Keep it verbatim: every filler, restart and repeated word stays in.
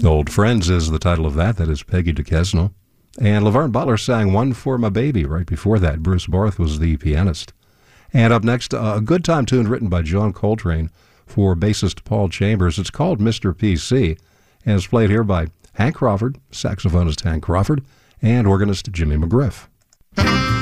Old Friends is the title of that. That is Peggy Duquesne. And Laverne Butler sang One for My Baby right before that. Bruce Barth was the pianist. And up next, uh, a good time tune written by John Coltrane for bassist Paul Chambers. It's called Mister P C, and it's played here by Hank Crawford, saxophonist Hank Crawford, and organist Jimmy McGriff.